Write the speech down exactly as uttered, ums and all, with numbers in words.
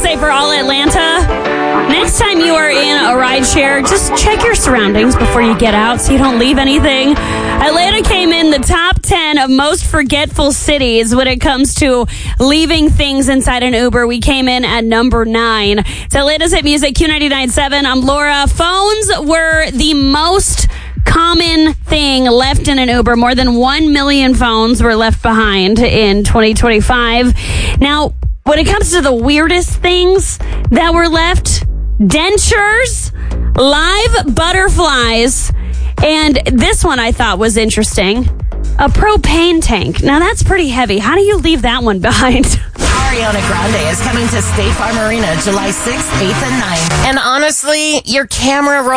say for all Atlanta, next time you are in a rideshare, just check your surroundings before you get out so you don't leave anything. Atlanta came in the top ten of most forgetful cities when it comes to leaving things inside an Uber. We came in at number nine. It's Atlanta's Hit Music, Q ninety-nine point seven. I'm Laura. Phones were the most common thing left in an Uber. More than one million phones were left behind in twenty twenty-five. Now, when it comes to the weirdest things that were left, dentures, live butterflies, and this one I thought was interesting, a propane tank. Now, that's pretty heavy. How do you leave that one behind? Ariana Grande is coming to State Farm Arena July sixth, eighth, and ninth. And honestly, your camera roll